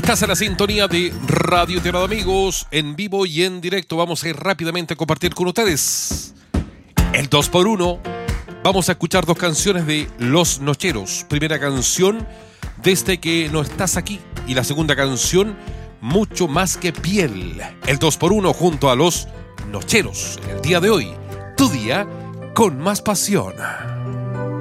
Estás en la sintonía de Radio Tierra de Amigos, en vivo y en directo. Vamos a ir rápidamente a compartir con ustedes el 2x1. Vamos a escuchar dos canciones de Los Nocheros. Primera canción, Desde que no estás aquí. Y la segunda canción, Mucho más que piel. El 2x1 junto a Los Nocheros. En el día de hoy, tu día con más pasión.